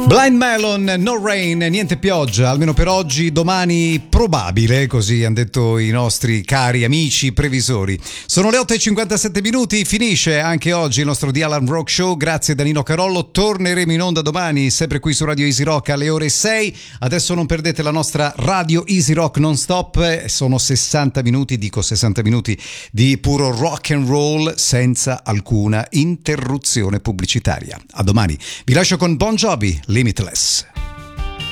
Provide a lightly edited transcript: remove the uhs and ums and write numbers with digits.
Blind Melon, no rain, niente pioggia, almeno per oggi, domani probabile, così hanno detto i nostri cari amici previsori. Sono le 8:57, finisce anche oggi il nostro The Alan Rock Show, grazie Danilo Carollo, torneremo in onda domani, sempre qui su Radio Easy Rock alle ore 6, adesso non perdete la nostra Radio Easy Rock non stop, sono 60 minuti di puro rock and roll senza alcuna interruzione pubblicitaria. A domani, vi lascio con Bon Jovi, Limitless.